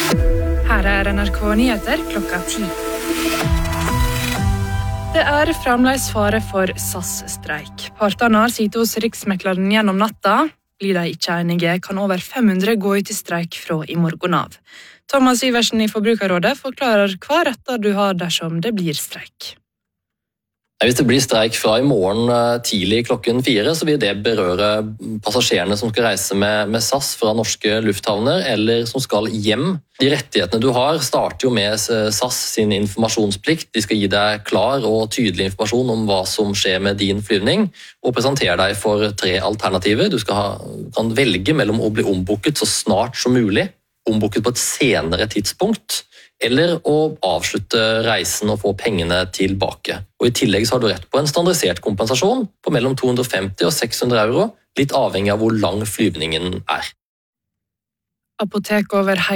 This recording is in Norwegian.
Her NRK Nyheter klokka 10. Det fremdeles fare for SAS-streik. Partene har sittet hos Riksmekleren gjennom natta. Blir de ikke enige, kan over 500 gå ut i streik fra i morgen av. Thomas Iversen i Forbrukerrådet forklarer hva retter du har dersom det blir streik. Hvis det blir streik fra i morgen tidlig klokken 4, så vil det berøre passasjerene som skal reise med SAS fra norske lufthavner, eller som skal hjem. De rettighetene du har starter jo med SAS sin informasjonsplikt. De skal gi deg klar og tydelig informasjon om hva som skjer med din flyvning, og presentere deg for 3 alternativer. Du kan velge mellom å bli ombooket så snart som mulig, ombooket på et senere tidspunkt, eller å avslutte reisen og få pengene tilbake. Og i tillegg så har du rett på en standardisert kompensasjon på mellom 250 og 600 euro, litt avhengig av hvor lang flyvningen er. Apotek over